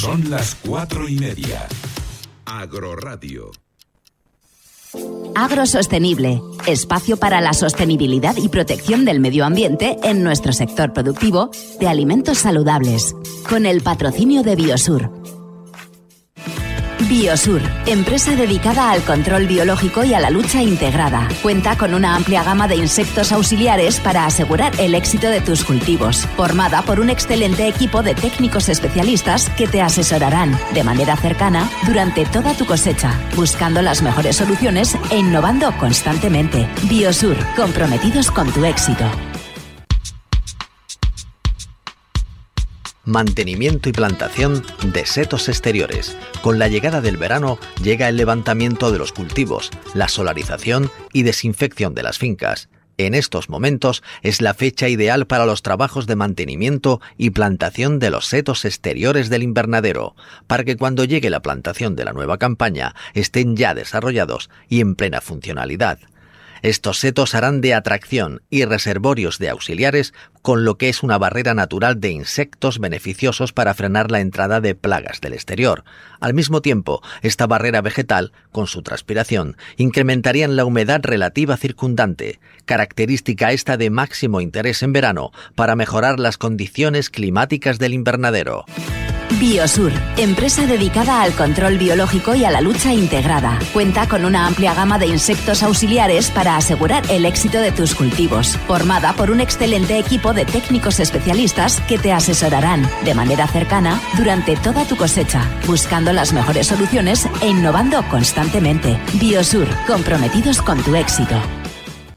Son las 4:30. Agroradio. Agrosostenible, espacio para la sostenibilidad y protección del medio ambiente en nuestro sector productivo de alimentos saludables, con el patrocinio de Biosur. Biosur, empresa dedicada al control biológico y a la lucha integrada. Cuenta con una amplia gama de insectos auxiliares para asegurar el éxito de tus cultivos. Formada por un excelente equipo de técnicos especialistas que te asesorarán de manera cercana durante toda tu cosecha, buscando las mejores soluciones e innovando constantemente. Biosur, comprometidos con tu éxito. Mantenimiento y plantación de setos exteriores. Con la llegada del verano llega el levantamiento de los cultivos, la solarización y desinfección de las fincas. En estos momentos es la fecha ideal para los trabajos de mantenimiento y plantación de los setos exteriores del invernadero, para que cuando llegue la plantación de la nueva campaña estén ya desarrollados y en plena funcionalidad. Estos setos harán de atracción y reservorios de auxiliares, con lo que es una barrera natural de insectos beneficiosos para frenar la entrada de plagas del exterior. Al mismo tiempo, esta barrera vegetal, con su transpiración, incrementaría la humedad relativa circundante, característica esta de máximo interés en verano para mejorar las condiciones climáticas del invernadero. Biosur, empresa dedicada al control biológico y a la lucha integrada. Cuenta con una amplia gama de insectos auxiliares para asegurar el éxito de tus cultivos. Formada por un excelente equipo de técnicos especialistas que te asesorarán de manera cercana durante toda tu cosecha, buscando las mejores soluciones e innovando constantemente. Biosur, comprometidos con tu éxito.